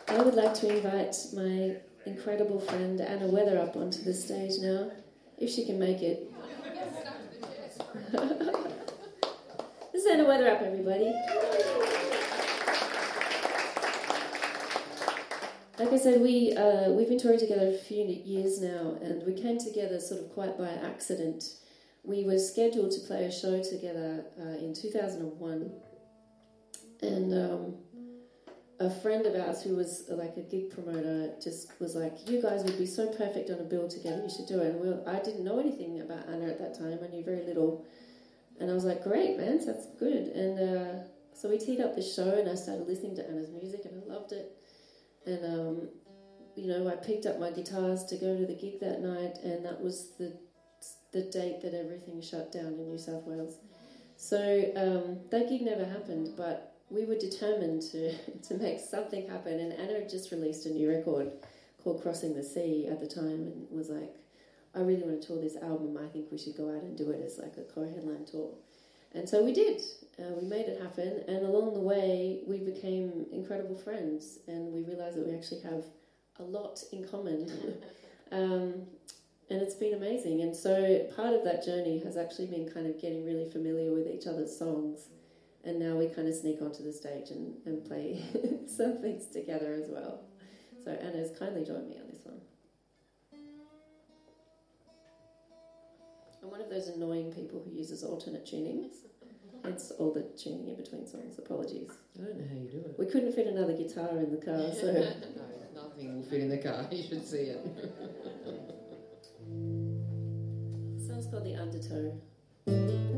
I would like to invite my incredible friend Anna Weather up onto the stage now, if she can make it. This is Anna Weather up, everybody. Like I said, we've been touring together a few years now, and we came together sort of quite by accident. We were scheduled to play a show together in 2001, and a friend of ours who was like a gig promoter just was like, you guys would be so perfect on a bill together, you should do it. And I didn't know anything about Anna at that time, I knew very little. And I was like, great, man, that's good. And so we teed up this show, and I started listening to Anna's music, and I loved it. And, I picked up my guitars to go to the gig that night, and that was the date that everything shut down in New South Wales. So that gig never happened, but we were determined to make something happen. And Anna had just released a new record called Crossing the Sea at the time, and was like, I really want to tour this album. I think we should go out and do it as like a co-headline tour. And so we did. We made it happen, and along the way we became incredible friends, and we realised that we actually have a lot in common. And it's been amazing. And so part of that journey has actually been kind of getting really familiar with each other's songs, and now we kind of sneak onto the stage and play some things together as well. So Anna's kindly joined me on this one. I'm one of those annoying people who uses alternate tuning. Hence all the tuning in between songs. Apologies. I don't know how you do it. We couldn't fit another guitar in the car, so... No, nothing will fit in the car. You should see it. The song's called The Undertow.